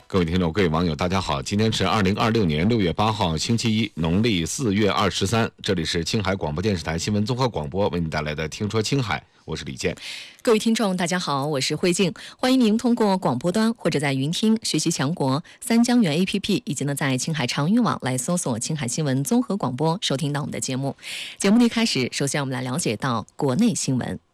各位听众、各位网友，大家好！今天是2026年6月8号，星期一，农历4月23。这里是青海广播电视台新闻综合广播为您带来的《听说青海》，我是李健。 各位听众，大家好，我是慧静，欢迎您通过广播端或者在云听、学习强国、三江源 APP 以及在青海长云网来搜索青海新闻综合广播，收听到我们的节目。节目的一开始，首先我们来了解到国内新闻。